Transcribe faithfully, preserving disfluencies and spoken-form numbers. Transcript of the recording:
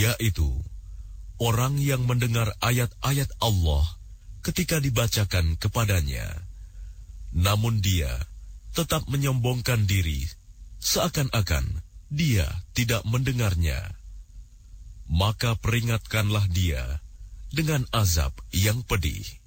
yaitu orang yang mendengar ayat-ayat Allah ketika dibacakan kepadanya, namun dia tetap menyombongkan diri seakan-akan dia tidak mendengarnya. Maka peringatkanlah dia dengan azab yang pedih.